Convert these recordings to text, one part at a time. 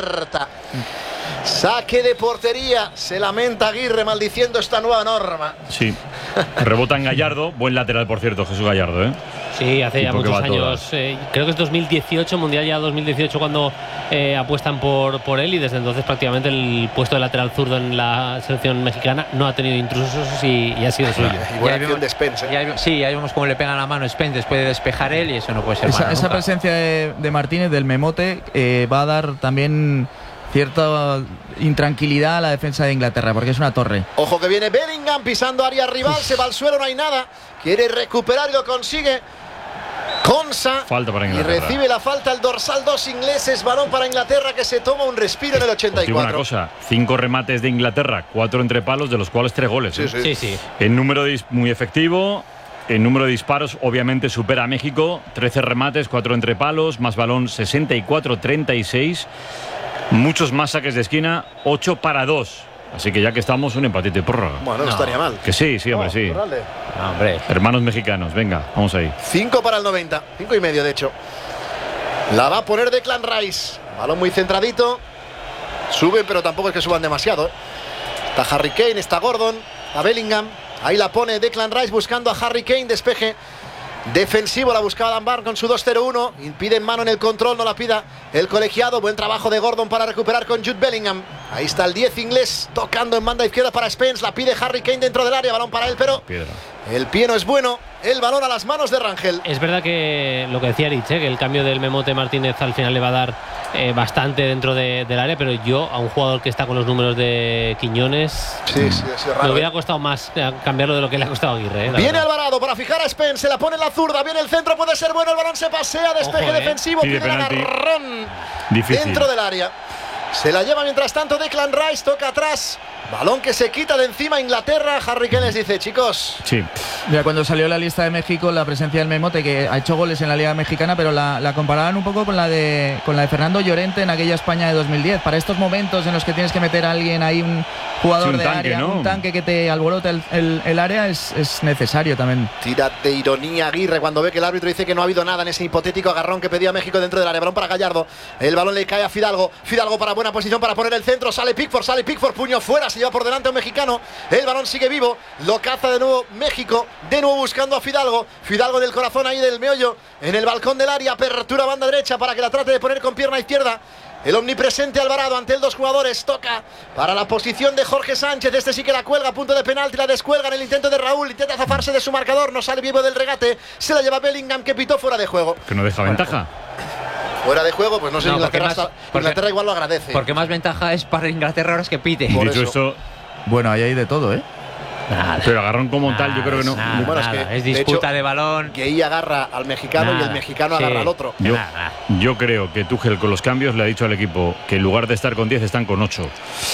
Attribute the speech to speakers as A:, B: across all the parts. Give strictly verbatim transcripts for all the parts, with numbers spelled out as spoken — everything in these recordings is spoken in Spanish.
A: puerta. Saque de portería. Se lamenta Aguirre maldiciendo esta nueva norma.
B: Sí. Rebota en Gallardo. Buen lateral, por cierto, Jesús Gallardo, ¿eh?
C: Sí, hace ya
B: Tipo que
C: muchos
B: va a
C: años. Eh, creo que es dos mil dieciocho, Mundial ya dos mil dieciocho, cuando eh, apuestan por, por él. Y desde entonces prácticamente el puesto de lateral zurdo en la selección mexicana no ha tenido intrusos y, y ha sido suyo.
A: Y buena acción de Spence, ¿eh?
D: Ya hay, sí, ahí vemos cómo le pegan la mano a Spence después de despejar él, y eso no puede ser
E: Esa,
D: malo
E: esa
D: nunca.
E: presencia de, de Martínez, del memote, eh, va a dar también cierta intranquilidad a la defensa de Inglaterra, porque es una torre.
A: Ojo que viene Bellingham pisando área rival. Se va al suelo, no hay nada. Quiere recuperar y lo consigue. Konsa.
B: Falta para
A: Y
B: Inglaterra.
A: recibe la falta el dorsal dos ingleses. Balón para Inglaterra, que se toma un respiro en el ochenta y
B: Digo una
A: cuatro.
B: cosa, cinco remates de Inglaterra, cuatro entre palos, de los cuales tres goles. ¿eh?
A: Sí,
C: Sí, sí.
B: En número de dis- muy efectivo. En número de disparos, obviamente, supera a México. trece remates, cuatro entre palos, más balón, sesenta y cuatro treinta y seis. Muchos más saques de esquina, ocho para dos. Así que ya que estamos, un empatito de prórroga.
A: Bueno, no,
D: No.
A: estaría mal.
B: Que sí, sí, hombre, sí.
A: Corralde.
D: No, hombre.
B: Hermanos mexicanos, venga, vamos ahí.
A: cinco para el noventa. cinco y medio, de hecho. La va a poner Declan Rice. Balón muy centradito. Suben, pero tampoco es que suban demasiado. Está Harry Kane, está Gordon, a Bellingham. Ahí la pone Declan Rice buscando a Harry Kane. Despeje defensivo, la buscaba Dunbar con su dos cero uno. Impide en mano en el control, no la pida el colegiado. Buen trabajo de Gordon para recuperar con Jude Bellingham. Ahí está el diez inglés tocando en banda izquierda para Spence. La pide Harry Kane dentro del área. Balón para él, pero
B: Piedra.
A: el pie no es bueno. El balón a las manos de Rangel.
C: Es verdad que lo que decía Rich, ¿eh? que el cambio del Memote Martínez al final le va a dar eh, bastante dentro de, del área, pero yo a un jugador que está con los números de Quiñones
A: Sí, sí, ha sido
C: me
A: raro.
C: hubiera costado más eh, cambiarlo de lo que le ha costado a Aguirre. ¿eh? La
A: Viene
C: verdad.
A: Alvarado para fijar a Spence, se la pone en la zurda, viene el centro, puede ser bueno, el balón se pasea, despeje
C: Ojo, eh.
A: defensivo,
B: Pide
A: pide el
B: penalti.
A: agarrón
B: Difícil.
A: dentro del área. Se la lleva mientras tanto Declan Rice, toca atrás, balón que se quita de encima Inglaterra. Harry Kane les dice, chicos,
B: Sí.
E: Mira, cuando salió la lista de México, la presencia del memote, que ha hecho goles en la Liga Mexicana, pero la, la comparaban un poco con la de con la de Fernando Llorente en aquella España de dos mil diez. Para estos momentos en los que tienes que meter a alguien ahí, un jugador
B: Sí, un
E: de
B: tanque,
E: área,
B: ¿no?
E: un tanque que te alborota el, el- el área, es, es necesario también.
A: tira de ironía Aguirre cuando ve que el árbitro dice que no ha habido nada en ese hipotético agarrón que pedía México dentro del área. Balón para Gallardo, el balón le cae a Fidalgo, Fidalgo para buena posición para poner el centro, sale Pickford, sale Pickford, puño fuera, se lleva por delante a un mexicano, el balón sigue vivo, lo caza de nuevo México, de nuevo buscando a Fidalgo, Fidalgo del corazón ahí del meollo, en el balcón del área, apertura banda derecha para que la trate de poner con pierna izquierda. El omnipresente Alvarado, ante él dos jugadores, toca para la posición de Jorge Sánchez, este sí que la cuelga, a punto de penalti, la descuelga en el intento de Raúl, intenta zafarse de su marcador, no sale vivo del regate, se la lleva Bellingham, que pitó fuera de juego.
B: Que no deja ventaja.
A: Fuera de juego, pues no sé,
D: No,
A: Inglaterra,
D: porque más-
A: hasta-
D: porque-
A: Inglaterra igual lo agradece.
D: Porque más ventaja es para Inglaterra ahora es que pite.
A: Por
B: Dicho
A: eso.
B: esto,
E: Bueno, ahí hay de todo, ¿eh?
D: Nada.
B: pero agarrón como tal, yo creo que no.
D: Nada,
A: Bueno, es
D: nada.
A: que,
D: es
A: de
D: disputa
A: hecho,
D: de balón.
A: Que ahí agarra al mexicano y
D: Nada.
A: el mexicano
D: Sí.
A: agarra al otro.
B: Yo,
D: Nada, nada.
B: yo creo que Tuchel con los cambios le ha dicho al equipo que en lugar de estar con diez están con ocho.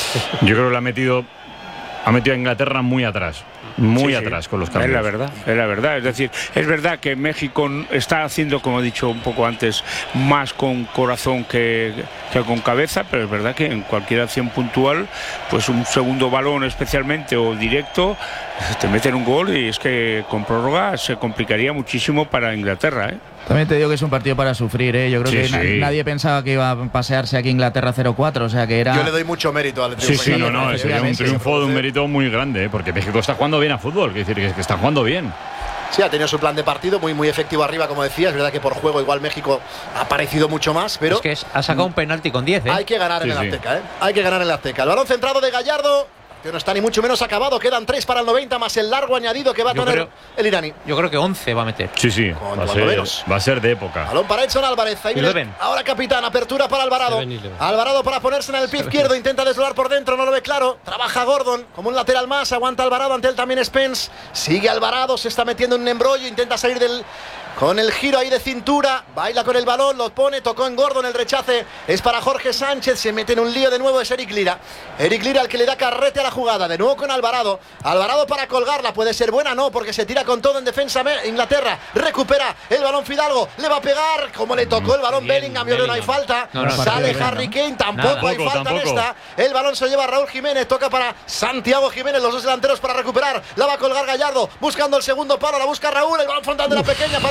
B: Yo creo que le ha metido ha metido a Inglaterra muy atrás, muy
F: Sí, sí.
B: atrás con los
F: Es
B: cambios.
F: la verdad, es la verdad. Es decir, es verdad que México está haciendo, como he dicho un poco antes, más con corazón que, que con cabeza, pero es verdad que en cualquier acción puntual, pues un segundo balón especialmente o directo, te meten un gol y es que con prórroga se complicaría muchísimo para Inglaterra, ¿eh?
E: También te digo que es un partido para sufrir, ¿eh? Yo creo
B: Sí,
E: que na-
B: sí.
E: nadie pensaba que iba a pasearse aquí Inglaterra cero cuatro, o sea que era...
A: Yo le doy mucho mérito al
B: Sí,
A: triunfo.
B: sí, no,
A: inglaterra,
B: no, sería un
E: efectivamente.
B: triunfo de un mérito muy grande, ¿eh? Porque México está jugando bien a fútbol, quiere decir que está jugando bien.
A: Sí, ha tenido su plan de partido muy, muy efectivo arriba, como decía. Es verdad que por juego igual México ha parecido mucho más, pero
D: Es que es- ha sacado un penalti con diez, ¿eh?
A: hay que ganar
B: Sí,
A: en el
B: sí.
A: Azteca, ¿eh? Hay que ganar en el Azteca. El balón centrado de Gallardo, que no está ni mucho menos acabado. Quedan tres para el noventa, más el largo añadido que va a
D: Yo
A: tener
D: creo-
A: el iraní.
D: Yo creo que once va a meter.
B: Sí, sí,
A: Con
B: va a,
A: cuando
B: ser,
A: menos.
B: va a ser de época.
A: Balón para Edson Álvarez. Ahí viene el-
D: Eleven.
A: ahora capitán, apertura para Alvarado.
C: Seven, eleven.
A: Alvarado para ponerse en el pie izquierdo, intenta desdoblar por dentro, no lo ve claro. Trabaja Gordon como un lateral más, aguanta Alvarado, ante él también Spence. Sigue Alvarado, se está metiendo en un embrollo, intenta salir del con el giro ahí de cintura, baila con el balón, lo pone, tocó en Gordon, el rechace es para Jorge Sánchez, se mete en un lío de nuevo, es Eric Lira. Eric Lira el que le da carrete a la jugada, de nuevo con Alvarado. Alvarado para colgarla, puede ser buena, no, porque se tira con todo en defensa Inglaterra. Recupera el balón Fidalgo, le va a pegar, como le tocó el balón
C: Bien,
A: Bellingham, yo creo que no hay
C: Bellingham.
A: falta.
D: No, no,
A: Sale
E: partido
A: Harry
E: bien,
A: Kane, tampoco
D: Nada.
A: hay
B: Tampoco,
A: falta
B: tampoco.
A: en esta. El balón se lleva Raúl Jiménez, toca para Santiago Jiménez, los dos delanteros para recuperar. La va a colgar Gallardo, buscando el segundo palo, la busca Raúl, el balón frontal de la pequeña, parece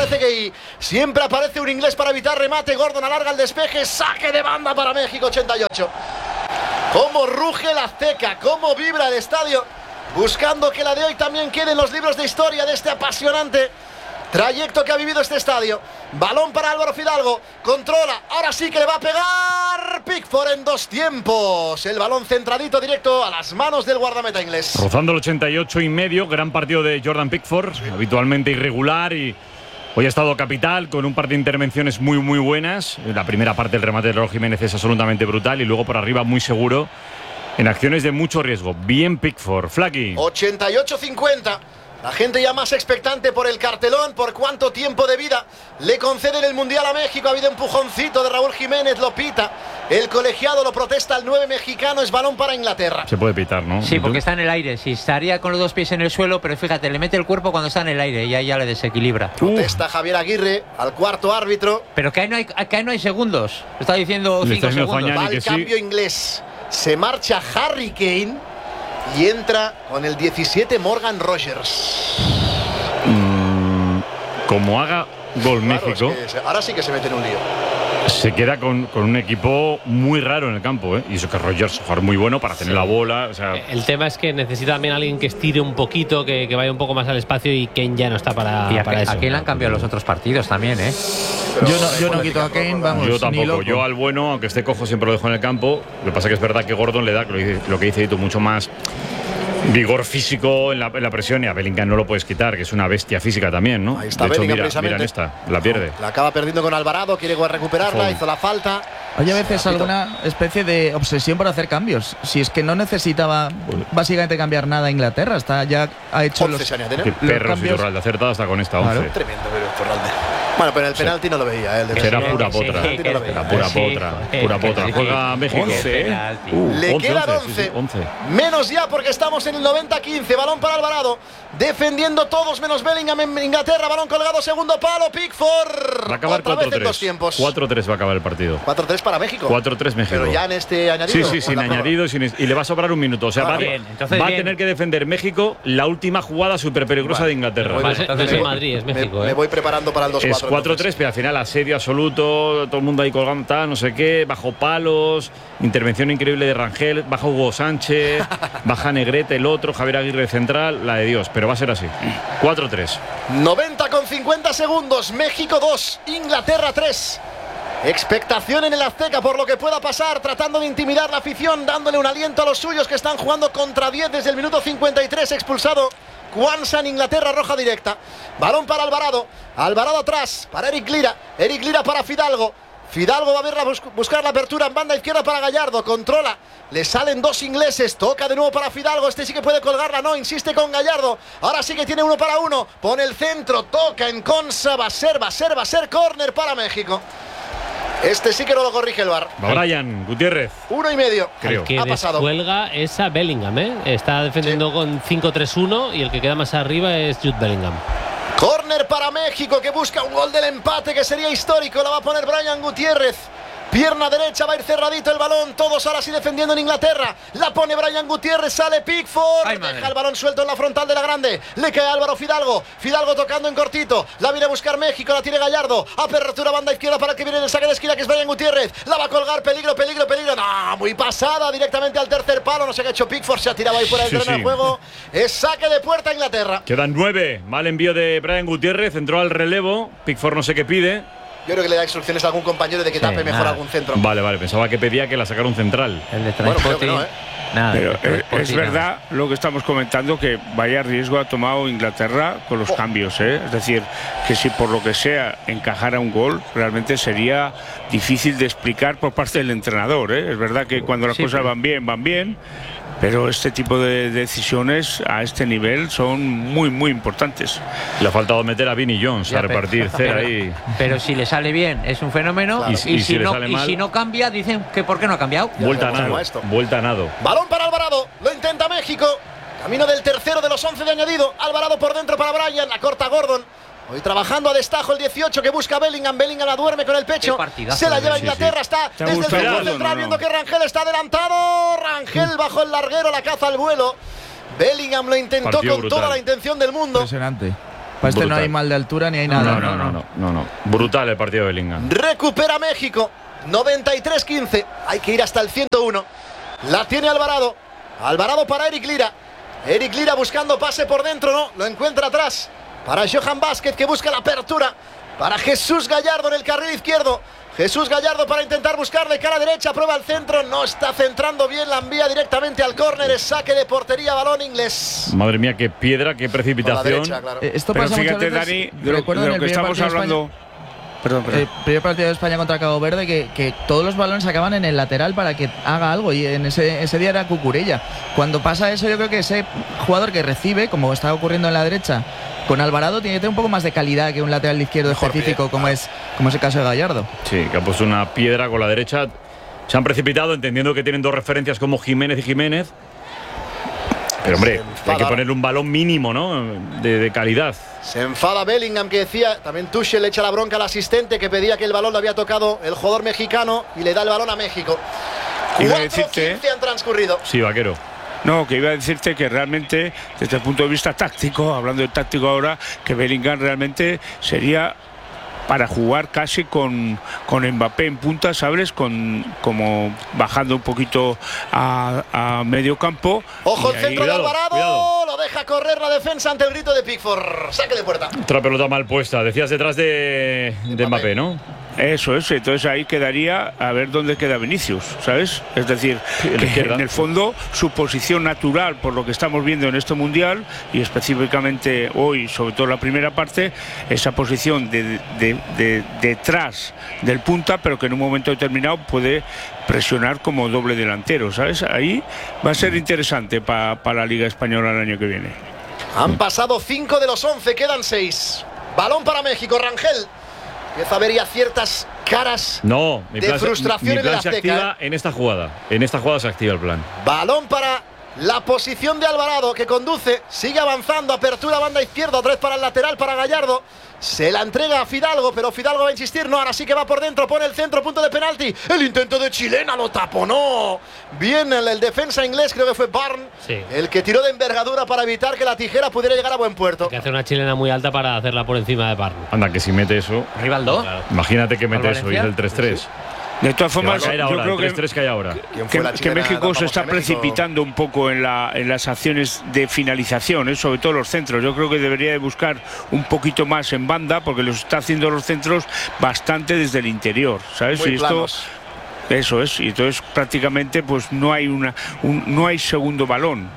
A: Parece que siempre aparece un inglés para evitar remate. Gordon alarga el despeje. Saque de banda para México, ochenta y ocho. Cómo ruge la Azteca, cómo vibra el estadio, buscando que la de hoy también quede en los libros de historia de este apasionante trayecto que ha vivido este estadio. Balón para Álvaro Fidalgo, controla, ahora sí que le va a pegar Pickford en dos tiempos. El balón centradito directo a las manos del guardameta inglés.
B: Rozando el ochenta y ocho y medio, gran partido de Jordan Pickford, habitualmente irregular y hoy ha estado capital con un par de intervenciones muy muy buenas. La primera parte del remate de Raúl Jiménez es absolutamente brutal y luego por arriba muy seguro en acciones de mucho riesgo. Bien Pickford. Flaky.
A: ochenta y ocho cincuenta. La gente ya más expectante por el cartelón, por cuánto tiempo de vida le conceden el Mundial a México. Ha habido empujoncito de Raúl Jiménez, lo pita. El colegiado lo protesta el nueve mexicano, es balón para Inglaterra.
B: Se puede pitar, ¿no?
D: Sí, porque está en el aire. Sí, estaría con los dos pies en el suelo, pero fíjate, le mete el cuerpo cuando está en el aire y ahí ya le desequilibra.
A: Protesta Javier Aguirre al cuarto árbitro.
D: Pero que ahí no hay, que ahí no hay segundos. Está diciendo
B: Le
D: cinco
B: está diciendo
D: segundos.
B: Fañani
A: Va
B: que
A: el
B: sí.
A: cambio inglés. Se marcha Harry Kane y entra con el diecisiete Morgan Rogers.
B: Mm, como haga gol
A: Claro,
B: México,
A: es que se- ahora sí que se mete en un lío.
B: se queda con, con un equipo muy raro en el campo, ¿eh? Y eso que Rogers es un jugador muy bueno para tener la bola. O sea,
C: El tema es que necesita también alguien que estire un poquito, que, que vaya un poco más al espacio y Kane ya no está para,
D: Y a,
C: para
D: a
C: eso.
D: Kane le han cambiado los otros partidos también, ¿eh?
E: Yo no, yo no quito a Kane, vamos,
B: yo
E: ni
B: tampoco.
E: loco.
B: Yo al bueno, aunque esté cojo, siempre lo dejo en el campo. Lo que pasa que es verdad que Gordon le da, lo que dice, lo que dice Dito, mucho más vigor físico en la, en la presión, y a Bellingham no lo puedes quitar, que es una bestia física también, ¿no?
A: Ahí está
B: de hecho,
A: Bellingham,
B: mira,
A: precisamente.
B: mira en esta, la pierde.
A: La acaba perdiendo con Alvarado, quiere recuperarla,
B: Fue.
A: hizo la falta.
E: Hay a veces
A: Se la pitó.
E: alguna especie de obsesión por hacer cambios. Si es que no necesitaba básicamente cambiar nada a Inglaterra, está ya ha hecho
A: once
E: los,
A: se añaden, ¿eh?
B: Qué
E: los
B: perro
E: cambios.
B: Iturralde, acertado hasta con esta
E: Claro.
B: once.
A: Tremendo, pero Torralde. Bueno, pero en el penalti no lo veía, ¿eh? El de
B: Será
A: Bellingham.
B: pura
D: Sí,
B: potra.
D: sí, que-
B: Era pura
D: sí,
B: potra.
D: que-
B: Pura
D: que-
B: potra.
D: que-
B: Juega México.
F: once, ¿eh?
D: Penalti.
B: Uh,
A: Le
B: once,
A: quedan
B: once, sí, sí,
A: once.
B: once.
A: Menos ya porque estamos en el noventa quince. Balón para Alvarado. Defendiendo todos menos Bellingham en Inglaterra. Balón colgado, segundo palo. Pickford.
B: Va a acabar
A: Otra vez en
B: cuatro
A: dos
B: tres.
A: tiempos.
B: cuatro tres va a acabar el partido.
A: cuatro tres para México.
B: cuatro tres México.
A: Pero ya en este añadido.
B: Sí,
A: ¿o
B: sí,
A: en
B: sin
A: la prórroga?
B: añadido sin es- y le va a sobrar un minuto. O sea,
A: Ah,
B: va, a-
D: bien, entonces
B: va a
D: bien.
B: tener que defender México la última jugada súper peligrosa
A: Vale.
B: de Inglaterra.
A: Voy-
C: No es, no es
A: me
C: el
A: voy-
C: Madrid, es
A: me-
C: México.
A: Me
C: ¿eh?
A: voy preparando para el dos cuatro.
B: Es cuatro tres, pero al final asedio absoluto, todo el mundo ahí colgando, tal, no sé qué, bajo palos, intervención increíble de Rangel, baja Hugo Sánchez, baja Negrete, el otro, Javier Aguirre central, la de Dios, pero va a ser así. cuatro tres.
A: noventa con cincuenta segundos. México dos, Inglaterra tres. Expectación en el Azteca por lo que pueda pasar, tratando de intimidar la afición, dándole un aliento a los suyos que están jugando contra diez desde el minuto cincuenta y tres. Expulsado Kwanza en Inglaterra, roja directa. Balón para Alvarado. Alvarado atrás para Eric Lira. Eric Lira para Fidalgo. Fidalgo va a ver la bus- buscar la apertura en banda izquierda para Gallardo. Controla. Le salen dos ingleses. Toca de nuevo para Fidalgo. Este sí que puede colgarla. No, insiste con Gallardo. Ahora sí que tiene uno para uno. Pone el centro. Toca en Consa. Va a ser, va a ser, va a ser córner para México. Este sí que no lo corrige el V A R.
B: Va Brian Gutiérrez.
A: Uno y medio.
B: Creo.
C: El que
A: Ha pasado.
C: descuelga es a Bellingham, ¿eh? Está defendiendo con cinco tres uno y el que queda más arriba es Jude Bellingham.
A: Córner para México que busca un gol del empate que sería histórico. La va a poner Brian Gutiérrez. Pierna derecha, va a ir cerradito el balón. Todos ahora sí defendiendo en Inglaterra. La pone Brian Gutiérrez, sale Pickford.
D: Ay, madre.
A: Deja el balón suelto en la frontal de la grande. Le cae Álvaro Fidalgo. Fidalgo tocando en cortito. La viene a buscar México, la tiene Gallardo. Apertura banda izquierda para el que viene en el saque de esquina, que es Brian Gutiérrez. La va a colgar, peligro, peligro, peligro. No, muy pasada, directamente al tercer palo. No sé qué ha hecho Pickford, se ha tirado ahí fuera del
B: Sí,
A: terreno
B: sí.
A: de juego. Es saque de puerta a Inglaterra.
B: Quedan nueve. Mal envío de Brian Gutiérrez, entró al relevo. Pickford no sé qué pide.
A: Yo creo que le da instrucciones a algún compañero de que
D: Sí,
A: tape mejor
D: nada.
A: algún centro.
B: Vale, vale, pensaba que pedía que la sacara un central.
D: El de
A: Bueno, creo
D: Transporti.
A: que no, ¿eh?
D: Nada,
F: Pero
D: el de
F: eh,
D: Transporti,
F: es
D: nada.
F: verdad lo que estamos comentando, que vaya riesgo ha tomado Inglaterra con los
A: Oh.
F: cambios, ¿eh? Es decir, que si por lo que sea encajara un gol, realmente sería difícil de explicar por parte del entrenador, ¿eh? Es verdad que cuando las
D: Sí,
F: cosas
D: pero-
F: van bien, van bien, pero este tipo de decisiones a este nivel son muy, muy importantes.
B: Le ha faltado meter a Vinnie Jones
D: Ya,
B: a
D: pero-
B: repartir cera
D: pero-
B: ahí.
D: Pero si le sale bien, es un fenómeno.
A: Claro.
D: Y,
B: Y si- y
D: si
B: si le
D: no,
B: sale
D: y
B: mal-
D: si no cambia, dicen que ¿por qué no ha cambiado?
B: Vuelta a
A: sabemos cómo
B: nado.
A: esto.
B: Vuelta a nado.
A: Balón para Alvarado, lo intenta México. Camino del tercero de los once de añadido. Alvarado por dentro para Brian, la corta Gordon. Hoy trabajando a destajo el dieciocho que busca Bellingham. Bellingham la duerme con el pecho.
D: Qué partidazo
A: Se la
D: de
A: lleva
B: Bellingham.
A: Inglaterra.
B: Sí, sí.
A: Está
F: ¿Te ha
A: desde el
F: gustado?
A: centro
F: No,
A: central
F: no,
A: viendo
F: no.
A: que Rangel está adelantado. Rangel bajo el larguero, la caza al vuelo. Bellingham lo intentó
B: Partido
A: con
B: brutal.
A: toda la intención del mundo.
E: Impresionante. Para este no
B: Brutal.
E: hay mal de altura ni hay nada.
B: No, no, no, no, no, no. Brutal el partido de Bellingham.
A: Recupera México. noventa y tres quince. Hay que ir hasta el ciento uno. La tiene Alvarado. Alvarado para Eric Lira. Eric Lira buscando pase por dentro, no. Lo encuentra atrás. Para Johan Vázquez, que busca la apertura. Para Jesús Gallardo en el carril izquierdo. Jesús Gallardo para intentar buscar de cara derecha. Prueba el centro. No está centrando bien. La envía directamente al córner. Es saque de portería. Balón inglés.
B: Madre mía, qué piedra, qué
A: Por la
B: precipitación.
A: derecha, claro.
E: Eh, Esto
F: Pero
E: pasa
F: fíjate,
E: muchas veces.
F: Dani, de lo,
E: Recuerdo
F: de
E: en
F: lo
E: el
F: que
E: primer
F: estamos
E: partido de
F: hablando. Perdón, perdón.
E: El primer partido de España contra Cabo Verde, que, que todos los balones acaban en el lateral para que haga algo, y en ese, ese día era Cucurella. Cuando pasa eso, yo creo que ese jugador que recibe, como está ocurriendo en la derecha con Alvarado, tiene que tener un poco más de calidad que un lateral izquierdo
A: Mejor
E: específico,
A: pie,
E: como
A: claro.
E: es como es el caso de Gallardo.
B: Sí, que ha puesto una piedra con la derecha. Se han precipitado entendiendo que tienen dos referencias como Jiménez y Jiménez. Pero hombre,
A: Se enfada.
B: hay que ponerle un balón mínimo, ¿no? De, de calidad.
A: Se enfada Bellingham, que decía, también Tuchel le echa la bronca al asistente que pedía que el balón lo había tocado el jugador mexicano y le da el balón a México.
F: Iba a
A: cuatro
F: decirte,
A: quince han transcurrido.
B: Sí, Vaquero.
F: No, que iba a decirte que realmente, desde el punto de vista táctico, hablando de táctico ahora, que Bellingham realmente sería para jugar casi con, con Mbappé en punta, ¿sabes? Con, como bajando un poquito a, a medio campo.
A: Ojo
F: Y
A: el
F: ahí-
A: centro de
B: cuidado,
A: Alvarado,
B: cuidado.
A: lo deja correr la defensa ante el grito de Pickford. Saque de puerta.
B: Otra pelota mal puesta. Decías detrás de, de Mbappé, ¿no?
F: Eso es, entonces ahí quedaría a ver dónde queda Vinicius, ¿sabes? Es decir,
B: en la
F: que
B: izquierda.
F: en el fondo su posición natural, por lo que estamos viendo en este Mundial, y específicamente hoy, sobre todo la primera parte, esa posición de, de- de- detrás del punta, pero que en un momento determinado puede presionar como doble delantero, ¿sabes? Ahí va a ser interesante para la Liga Española el año que viene.
A: Han pasado cinco de los once, quedan seis. Balón para México, Rangel. Empieza a ver ya ciertas caras
B: No, mi
A: de
B: plan, se-
A: frustración
B: mi
A: en el
B: plan se
A: Azteca.
B: activa en esta jugada. En esta jugada se activa el plan.
A: Balón para la posición de Alvarado, que conduce, sigue avanzando, apertura banda izquierda, otra vez para el lateral, para Gallardo. Se la entrega a Fidalgo, pero Fidalgo va a insistir, no, ahora sí que va por dentro, pone el centro, punto de penalti. El intento de Chilena lo taponó. Bien el, el defensa inglés, creo que fue Barn,
C: Sí.
A: el que tiró de envergadura para evitar que la tijera pudiera llegar a buen puerto.
C: Hay que hacer una chilena muy alta para hacerla por encima de Parno.
B: Anda, que si mete eso.
D: Rivaldo.
C: Claro.
B: Imagínate que mete
D: ¿Al
B: eso y es
D: Valencia?
B: el tres tres.
F: De todas
B: Que va a
F: formas,
B: caer
F: yo
B: ahora,
F: creo
B: el
F: que
B: tres tres que hay ahora.
A: ¿Quién fue
F: Que,
A: la
F: que
A: chilena?
F: México se
A: Vamos,
F: está
A: que México-
F: precipitando un poco en, la, en las acciones de finalización, ¿eh? Sobre todo los centros. Yo creo que debería de buscar un poquito más en banda, porque los está haciendo los centros bastante desde el interior, ¿sabes?
A: Muy
F: y esto,
A: planos.
F: eso es. Y entonces prácticamente pues no hay una, un- no hay segundo balón.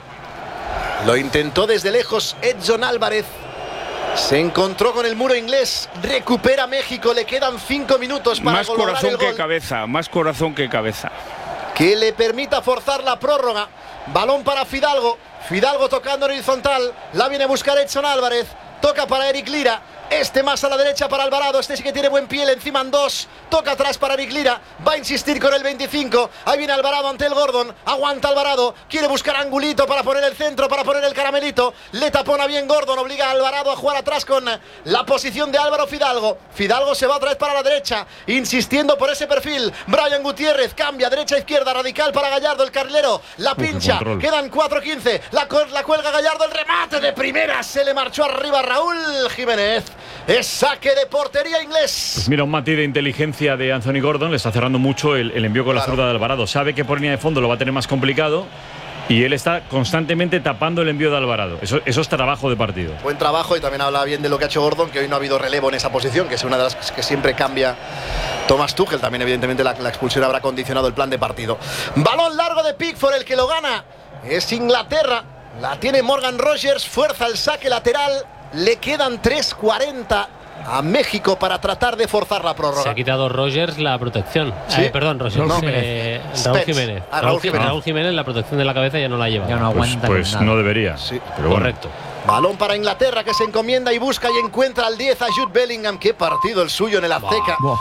A: Lo intentó desde lejos Edson Álvarez. Se encontró con el muro inglés. Recupera México. Le quedan cinco minutos para
F: Más
A: lograr
F: corazón
A: el
F: que
A: gol
F: cabeza, más corazón que cabeza.
A: que le permita forzar la prórroga. Balón para Fidalgo. Fidalgo tocando en horizontal. La viene a buscar Edson Álvarez. Toca para Eric Lira. Este más a la derecha para Alvarado. Este sí que tiene buen piel. Encima en dos. Toca atrás para Eric Lira. Va a insistir con el veinticinco. Ahí viene Alvarado ante el Gordon. Aguanta Alvarado. Quiere buscar angulito para poner el centro, para poner el caramelito. Le tapona bien Gordon. Obliga a Alvarado a jugar atrás con la posición de Álvaro Fidalgo. Fidalgo se va otra vez para la derecha. Insistiendo por ese perfil. Brian Gutiérrez cambia derecha-izquierda. Radical para Gallardo, el carrilero. La
B: qué
A: pincha.
B: control.
A: Quedan cuatro quince. La, co- la cuelga Gallardo. El remate de primera. Se le marchó arriba Raúl Jiménez. Es saque de portería inglés.
B: Pues mira, un matiz de inteligencia de Anthony Gordon. Le está cerrando mucho el, el envío con la
A: Claro.
B: zurda de Alvarado. Sabe que por línea de fondo lo va a tener más complicado. Y él está constantemente tapando el envío de Alvarado. Eso, eso es trabajo de partido.
A: Buen trabajo, y también habla bien de lo que ha hecho Gordon, que hoy no ha habido relevo en esa posición, que es una de las que siempre cambia Thomas Tuchel. También evidentemente la, la expulsión habrá condicionado el plan de partido. Balón largo de Pickford, el que lo gana es Inglaterra. La tiene Morgan Rogers, fuerza el saque lateral. Le quedan tres cuarenta a México para tratar de forzar la
C: Se
A: prórroga.
C: ha quitado Rogers la protección.
A: Sí.
C: Eh, perdón, Rogers.
A: No.
C: eh,
A: Spence.
C: Raúl Jiménez.
A: Ah, Raúl Jiménez.
C: Raúl Jiménez la protección de la cabeza ya no la lleva.
D: Ya no
B: Pues,
D: aguanta
B: pues
D: nada.
B: no debería.
A: Sí.
B: Pero bueno.
C: Correcto.
A: Balón para Inglaterra, que se encomienda y busca y encuentra al diez a Jude Bellingham. Qué partido el suyo en el Azteca.
E: Buah.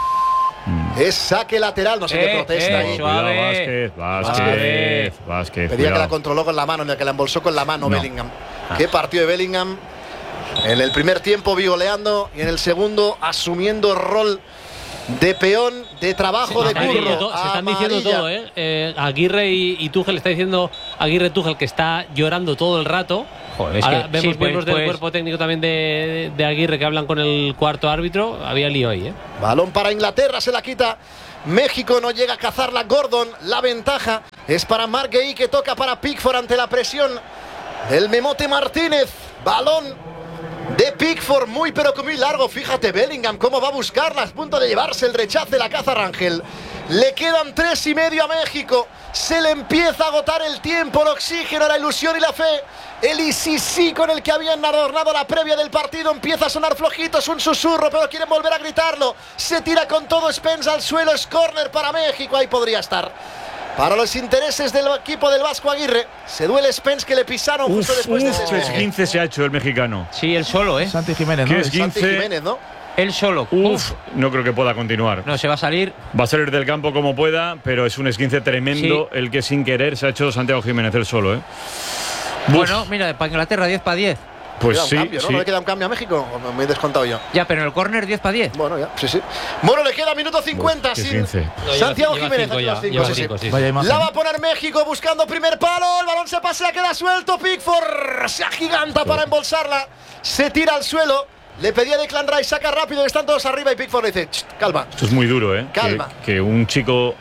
A: Es saque lateral, no sé qué
D: Eh,
A: protesta
D: eh,
A: ahí.
B: Cuidado,
D: Suave.
B: Vázquez, Vázquez,
D: Suave.
B: Vázquez.
A: Pedía que la
B: cuidado.
A: controló con la mano, que la embolsó con la mano
B: No.
A: Bellingham. Qué partido de Bellingham. En el primer tiempo vigoleando y en el segundo asumiendo rol de peón, de trabajo,
C: Se
A: de
C: están diciendo
A: curro.
C: to- se están diciendo
A: Amarilla.
C: todo, ¿eh? Eh, Aguirre y, y Tuchel está diciendo Aguirre Tuchel que está llorando todo el rato.
D: Joder, es
C: Ahora
D: que-
C: vemos
D: sí, pues-
C: miembros del
D: pues-
C: cuerpo técnico también de, de Aguirre que hablan con el cuarto árbitro. Había lío ahí, ¿eh?
A: Balón para Inglaterra, se la quita. México no llega a cazarla. Gordon, la ventaja es para Mark Guehi, que toca para Pickford ante la presión del Memote Martínez. Balón de Pickford, muy pero que muy largo. Fíjate Bellingham cómo va a buscarla, a punto de llevarse el rechace la caza Rangel. Le quedan tres y medio a México. Se le empieza a agotar el tiempo, el oxígeno, la ilusión y la fe. El I C C con el que habían adornado la previa del partido empieza a sonar flojito, es un susurro, pero quieren volver a gritarlo. Se tira con todo Spence al suelo, es córner para México, ahí podría estar. Para los intereses del equipo del Vasco Aguirre, se duele Spence, que le pisaron justo
B: Uf,
A: después de
B: uf,
A: ese
B: esguince se ha hecho el mexicano.
D: Sí, él solo, ¿eh?
E: Santi Jiménez, ¿no?
B: ¿Qué es?
A: Santi
B: quince.
A: Jiménez, ¿no?
D: Él solo.
B: Uf, no creo que pueda continuar.
D: No, se va a salir.
B: Va a salir del campo como pueda, pero es un esguince tremendo
D: Sí.
B: el que sin querer se ha hecho Santiago Jiménez él solo, ¿eh? Uf,
D: Bueno, mira, para Inglaterra diez para diez.
B: pues
A: Queda un
B: sí,
A: cambio, ¿no?
B: sí.
A: ¿No le queda un cambio a México? ¿O me he descontado yo?
D: Ya, pero en el córner diez para diez.
A: Bueno, ya, sí, sí. Bueno, le queda minuto cincuenta.
B: Uf, qué
A: sin
B: esguince.
C: No, lleva-
A: Santiago
C: lleva
A: Jiménez.
C: cinco
A: aquí
C: ya,
A: los cinco,
C: lleva
A: sí, sí.
C: cinco, sí, sí.
E: Vaya imagen.
A: La va a poner México buscando primer palo. El balón se pasea, queda suelto. Pickford se agiganta para embolsarla. Se tira al suelo. Le pedía Declan Rice, saca rápido, están todos arriba y Pickford le dice: "Ch, calma".
B: Esto es muy duro, ¿eh?
A: Calma.
B: Que, que un chico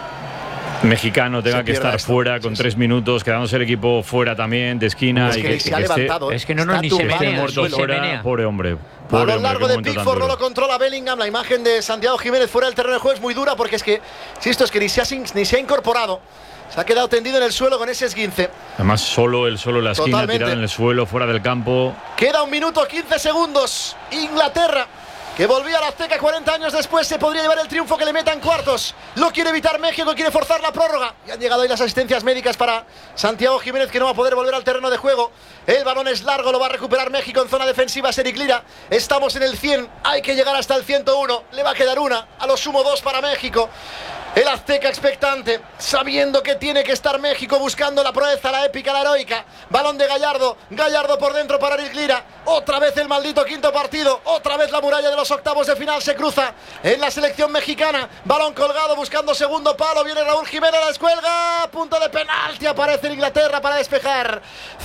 B: mexicano tenga
A: Se
B: que
A: pierda
B: estar
A: esto.
B: fuera con
A: Sí,
B: tres minutos, quedándose el equipo fuera también, de esquina.
A: Es
B: y
A: que
B: que,
A: ni se
B: que
A: ha
B: esté-
A: levantado.
D: Es que no, no,
A: Está
D: ni se
A: tumbado
B: esté
A: en
D: menea,
A: el
B: muerto
D: ni se
A: suelo.
B: fuera,
D: menea.
B: pobre hombre. Pobre
A: Balón
B: hombre,
A: largo
B: qué
A: de
B: momento tan
A: Pickford, no
B: duro.
A: lo controla Bellingham. La imagen de Santiago Jiménez fuera del terreno de juego es muy dura, porque es que, si esto es que ni se ha, sin- ni se ha incorporado, se ha quedado tendido en el suelo con ese esguince.
B: Además, solo él, solo en la esquina,
A: Totalmente.
B: tirado en el suelo, fuera del campo.
A: Queda un minuto quince segundos. Inglaterra, que volvía a la Azteca cuarenta años después, se podría llevar el triunfo, que le meta en cuartos. Lo quiere evitar México, quiere forzar la prórroga. Y han llegado ahí las asistencias médicas para Santiago Jiménez, que no va a poder volver al terreno de juego. El balón es largo, lo va a recuperar México en zona defensiva. Eric Lira. Estamos en el cien, hay que llegar hasta el ciento uno. Le va a quedar una, a lo sumo dos para México. El Azteca expectante, sabiendo que tiene que estar México buscando la proeza, la épica, la heroica. Balón de Gallardo, Gallardo por dentro para Eric Lira. Otra vez el maldito quinto partido, otra vez la muralla de los octavos de final se cruza en la selección mexicana. Balón colgado buscando segundo palo, viene Raúl Jiménez, la descuelga, punto de penalti, aparece en Inglaterra para despejar.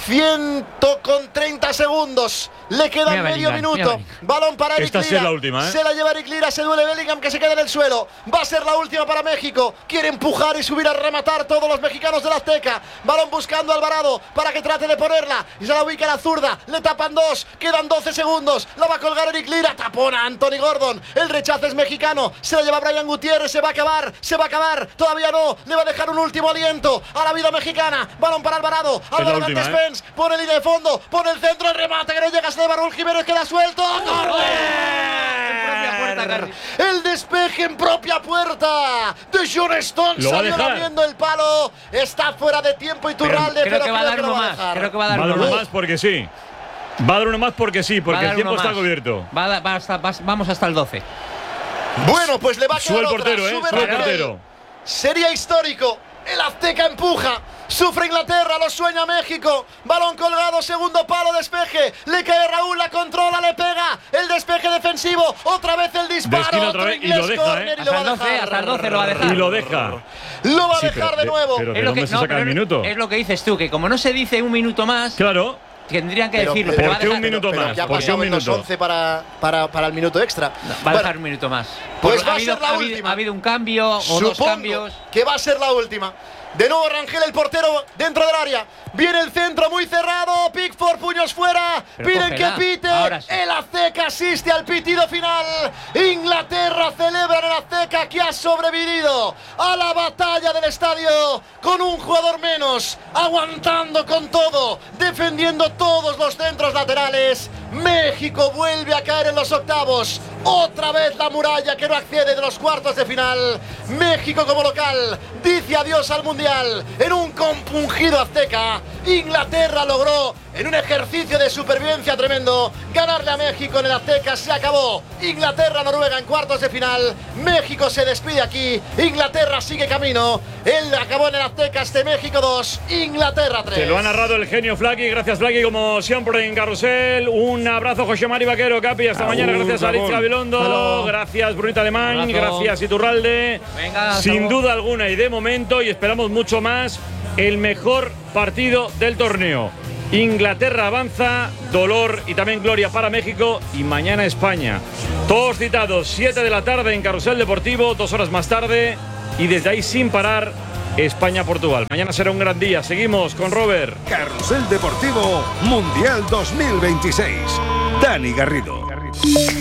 A: Ciento con treinta segundos, le queda
D: Mira
A: medio
D: Bellingham,
A: minuto.
D: mira.
A: Balón para Eric
B: Esta sí
A: Lira.
B: es la última, ¿eh?
A: Se la lleva Eric Lira, se duele Bellingham, que se queda en el suelo. Va a ser la última para México. Quiere empujar y subir a rematar todos los mexicanos de la Azteca. Balón buscando a Alvarado para que trate de ponerla. Y se la ubica a la zurda. Le tapan dos. Quedan doce segundos. La va a colgar Eric Lira. Tapona Anthony Gordon. El rechace es mexicano. Se la lleva Brian Gutiérrez. Se va a acabar. Se va a acabar. Todavía no. Le va a dejar un último aliento a la vida mexicana. Balón para Alvarado. Alvarado ante
B: última, ¿eh?
A: Spence. Pone línea de fondo. Pone el centro. El remate que no llega. Se lleva Raúl Jiménez. Queda suelto.
D: propia puerta casi.
A: El despeje en propia puerta de John Stones.
B: Lo va a
A: Salió
B: dejar.
A: lamiendo el palo. Está fuera de tiempo Iturralde,
D: Creo
A: pero
D: que va a dar
A: lo
D: uno
A: va
D: más.
A: dejar.
D: Creo que va a dar
B: Va a dar
D: uno
B: uno
D: más.
B: más porque sí. Va a dar uno más porque sí,
D: Va a
B: porque
D: dar
B: el tiempo
D: uno
B: está
D: más.
B: cubierto.
D: Va a dar- va hasta- va- vamos hasta el doce.
A: Bueno, pues le va a quedar
B: Sube el
A: otra.
B: portero, ¿eh?
A: Sube
B: Sube el
A: Rangel.
B: portero.
A: Sería histórico. El Azteca empuja. Sufre Inglaterra, lo sueña México. Balón colgado, segundo palo, despeje. Le cae Raúl, la controla, le pega. El despeje defensivo. Otra vez el disparo.
B: esquina
A: otro
B: otra vez y
A: inglés
B: lo deja,
A: córner
B: ¿eh?
A: y lo va
D: Hasta
A: a
D: el doce,
A: dejar.
D: hasta el doce lo va a dejar.
B: Y lo deja.
A: Lo va a
B: Sí,
A: dejar
B: pero
A: de
B: de-
A: nuevo.
B: pero-
D: Es lo, que,
B: dónde se
D: no,
B: saca el
D: pero
B: minuto?
D: es lo que dices tú, que como no se dice un minuto más,
B: Claro.
D: tendrían que
A: Pero-
D: decirlo.
A: pero
D: pero va a
B: ¿por qué un
D: dejar-
B: minuto
A: Pero
B: más?
A: que ha
B: ¿Por qué
A: pasado
B: un
A: en los
B: minuto?
A: once para, para, para el minuto extra.
D: Va a
A: Bueno,
D: dejar un minuto más.
A: pues
D: Por-
A: va
D: ha
A: a ser
D: habido,
A: la
D: ha habido-
A: última.
D: ha habido un cambio o dos
A: supongo
D: cambios.
A: que va a ser la última. De nuevo Rangel, el portero dentro del área. Viene el centro muy cerrado. Pickford, puños fuera.
D: Pero
A: Piden
D: cógela.
A: que pite.
D: Ahora sí.
A: El Azteca asiste al pitido final. Inglaterra celebra en el Azteca que ha sobrevivido a la batalla del estadio con un jugador menos, aguantando con todo, defendiendo todos los centros laterales. México vuelve a caer en los octavos. Otra vez la muralla que no accede de los cuartos de final. México como local dice adiós al Mundial en un compungido Azteca. Inglaterra logró en un ejercicio de supervivencia tremendo. Ganarle a México en el Azteca, se acabó. Inglaterra-Noruega en cuartos de final. México se despide aquí. Inglaterra sigue camino. Él acabó en el Azteca, este México dos, Inglaterra tres.
B: Te lo ha narrado el genio Flaky. Gracias, Flaky, como siempre en Carrusel. Un abrazo, José Mari Vaquero, Capi. Hasta
F: Agur,
B: mañana. Gracias a Alicia Bilondo.
E: Halo.
B: Gracias, Brunita Alemán.
C: Abrazo.
B: Gracias, Iturralde.
D: Venga, hasta
B: Sin
D: luego.
B: duda alguna y de momento, y esperamos mucho más, el mejor partido del torneo. Inglaterra avanza, dolor y también gloria para México, y mañana España. Todos citados, siete de la tarde en Carrusel Deportivo, dos horas más tarde, y desde ahí sin parar, España-Portugal. Mañana será un gran día. Seguimos con Robert.
G: Carrusel Deportivo Mundial dos mil veintiséis. Dani Garrido.